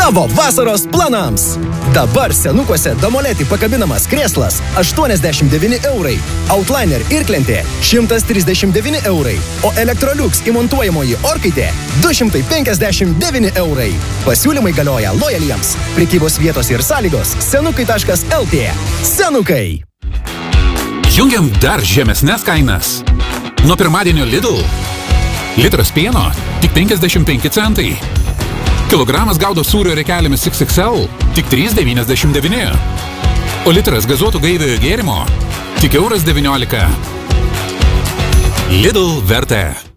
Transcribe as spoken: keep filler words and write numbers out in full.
tavo vasaros planams. Dabar senukuose Domoleti pakabinamas krėslas aštuoniasdešimt devyni eurai, Outliner irklentė šimtas trisdešimt devyni eurai, o Electrolux įmontuojamoji orkaitė du šimtai penkiasdešimt devyni eurai. Pasiūlymai galioja lojaliems. Prekybos vietos ir sąlygos senukai taškas el tė. Senukai. Jungiam dar žemesnes kainas. Nuo pirmadienio Lidl. Litras pieno tik penkiasdešimt penki centai. Kilogramas gaudo sūrio rekelėmis iks iks el tik trys devyniasdešimt devyni. O litras gazuotų gaiviojo gėrimo tik euras devyniolika. Lidl vertė.